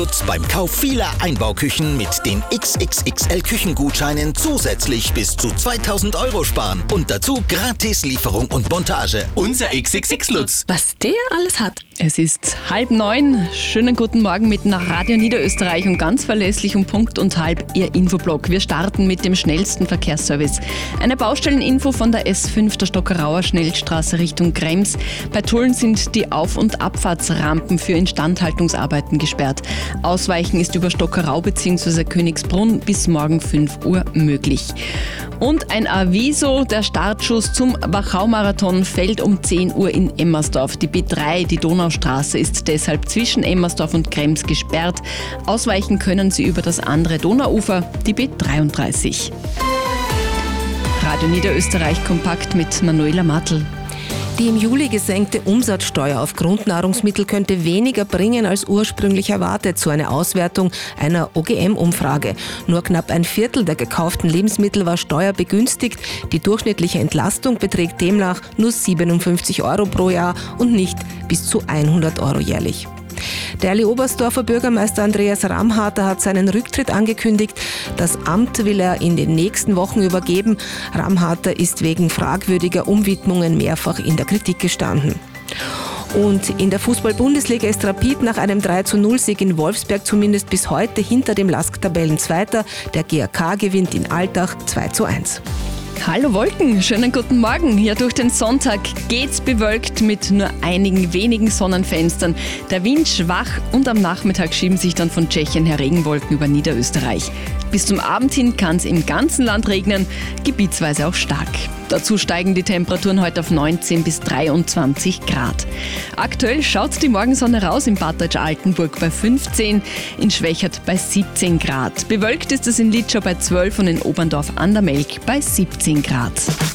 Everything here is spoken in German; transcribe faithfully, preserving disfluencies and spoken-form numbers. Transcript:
Beim Kauf vieler Einbauküchen mit den X X X L-Küchengutscheinen zusätzlich bis zu zweitausend Euro sparen. Und dazu gratis Lieferung und Montage. Unser X X X-Lutz. Was der alles hat. Es ist halb neun. Schönen guten Morgen mit nach Radio Niederösterreich und ganz verlässlich um Punkt und halb Ihr Infoblock. Wir starten mit dem schnellsten Verkehrsservice. Eine Baustelleninfo von der S fünf der Stockerauer Schnellstraße Richtung Krems. Bei Tulln sind die Auf- und Abfahrtsrampen für Instandhaltungsarbeiten gesperrt. Ausweichen ist über Stockerau bzw. Königsbrunn bis morgen fünf Uhr möglich. Und ein Aviso, der Startschuss zum Wachau-Marathon fällt um zehn Uhr in Emmersdorf. Die B drei, die Donaustraße, ist deshalb zwischen Emmersdorf und Krems gesperrt. Ausweichen können Sie über das andere Donauufer, die B dreiunddreißig. Radio Niederösterreich kompakt mit Manuela Martl. Die im Juli gesenkte Umsatzsteuer auf Grundnahrungsmittel könnte weniger bringen als ursprünglich erwartet, so eine Auswertung einer O G M-Umfrage. Nur knapp ein Viertel der gekauften Lebensmittel war steuerbegünstigt. Die durchschnittliche Entlastung beträgt demnach nur siebenundfünfzig Euro pro Jahr und nicht bis zu hundert Euro jährlich. Der Oberstdorfer Bürgermeister Andreas Ramharter hat seinen Rücktritt angekündigt. Das Amt will er in den nächsten Wochen übergeben. Ramharter ist wegen fragwürdiger Umwidmungen mehrfach in der Kritik gestanden. Und in der Fußball-Bundesliga ist Rapid nach einem drei zu null Sieg in Wolfsberg zumindest bis heute hinter dem L A S K-Tabellenzweiter. Der G A K gewinnt in Altach zwei zu eins. Hallo Wolken, schönen guten Morgen. Ja, durch den Sonntag geht's bewölkt mit nur einigen wenigen Sonnenfenstern. Der Wind schwach und am Nachmittag schieben sich dann von Tschechien her Regenwolken über Niederösterreich. Bis zum Abend hin kann es im ganzen Land regnen, gebietsweise auch stark. Dazu steigen die Temperaturen heute auf neunzehn bis dreiundzwanzig Grad. Aktuell schaut die Morgensonne raus in Bad Deutsch-Altenburg bei fünfzehn, in Schwächert bei siebzehn Grad. Bewölkt ist es in Litschau bei zwölf und in Oberndorf an der Melk bei siebzehn Grad.